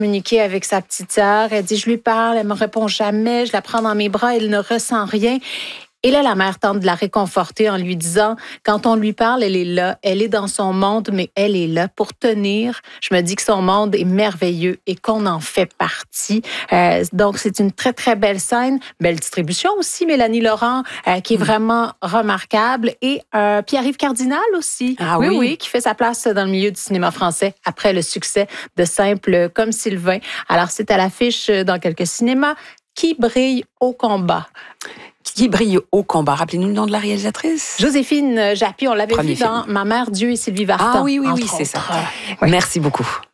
communiquer avec sa petite sœur. Elle dit, je lui parle, elle me répond jamais, je la prends dans mes bras, elle ne ressent rien. Et là, la mère tente de la réconforter en lui disant, quand on lui parle, elle est là, elle est dans son monde, mais elle est là pour tenir. Je me dis que son monde est merveilleux et qu'on en fait partie. Donc, c'est une très, très belle scène. Belle distribution aussi, Mélanie Laurent, qui est vraiment remarquable. Et Pierre-Yves Cardinal aussi. Ah oui, qui fait sa place dans le milieu du cinéma français après le succès de Simple comme Sylvain. Alors, c'est à l'affiche dans quelques cinémas. Qui brille au combat. Qui brille au combat. Rappelez-nous le nom de la réalisatrice. Joséphine Japy, on l'avait Premier vu dans film. Ma mère, Dieu et Sylvie Vartan. Ah oui, c'est ça. Ouais. Merci beaucoup.